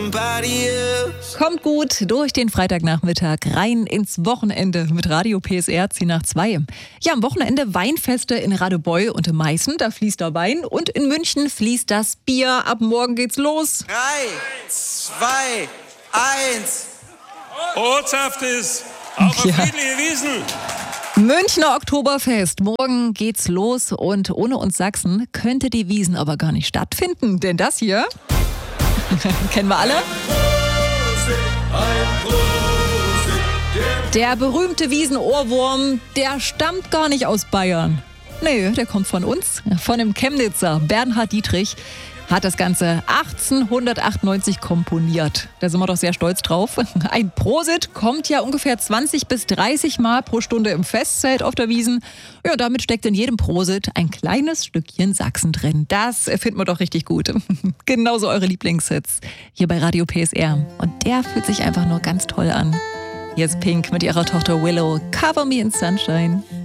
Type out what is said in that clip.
Kommt gut durch den Freitagnachmittag rein ins Wochenende mit Radio PSR 10 nach 2. Ja, am Wochenende Weinfeste in Radebeul und in Meißen, da fließt der Wein, und in München fließt das Bier. Ab morgen geht's los. 3, 2, 1. Ortschaft ist auf friedliche Wiesen. Münchner Oktoberfest. Morgen geht's los und ohne uns Sachsen könnte die Wiesn aber gar nicht stattfinden. Denn das hier kennen wir alle. Der berühmte Wiesenohrwurm, der stammt gar nicht aus Bayern. Nee, der kommt von uns, von dem Chemnitzer. Bernhard Dietrich hat das Ganze 1898 komponiert. Da sind wir doch sehr stolz drauf. Ein Prosit kommt ja ungefähr 20 bis 30 Mal pro Stunde im Festzelt auf der Wiesn. Ja, damit steckt in jedem Prosit ein kleines Stückchen Sachsen drin. Das finden wir doch richtig gut. Genauso eure Lieblingshits hier bei Radio PSR. Und der fühlt sich einfach nur ganz toll an. Hier ist Pink mit ihrer Tochter Willow. Cover Me in Sunshine.